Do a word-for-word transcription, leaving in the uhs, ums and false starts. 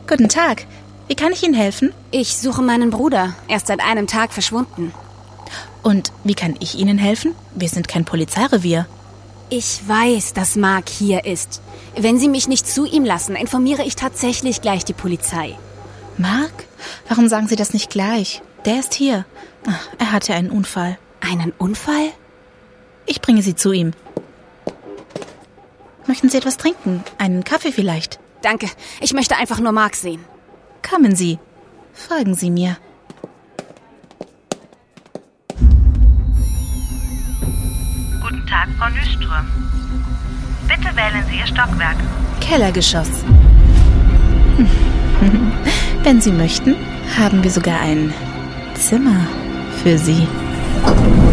Guten Tag. Wie kann ich Ihnen helfen? Ich suche meinen Bruder. Er ist seit einem Tag verschwunden. Und wie kann ich Ihnen helfen? Wir sind kein Polizeirevier. Ich weiß, dass Mark hier ist. Wenn Sie mich nicht zu ihm lassen, informiere ich tatsächlich gleich die Polizei. Mark? Warum sagen Sie das nicht gleich? Der ist hier. Ach, er hatte einen Unfall. Einen Unfall? Ich bringe Sie zu ihm. Möchten Sie etwas trinken? Einen Kaffee vielleicht? Danke. Ich möchte einfach nur Mark sehen. Kommen Sie. Folgen Sie mir. Guten Tag, Frau Nyström. Bitte wählen Sie Ihr Stockwerk. Kellergeschoss. Wenn Sie möchten, haben wir sogar ein Zimmer für Sie.